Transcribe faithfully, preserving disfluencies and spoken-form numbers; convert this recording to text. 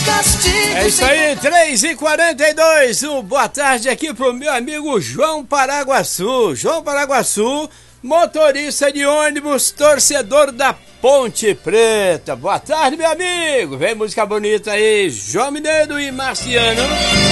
castigos. É isso aí, três e quarenta e dois. Um boa tarde aqui pro meu amigo João Paraguaçu. João Paraguaçu, motorista de ônibus, torcedor da Ponte Preta. Boa tarde, meu amigo. Vem música bonita aí, João Mineiro e Marciano.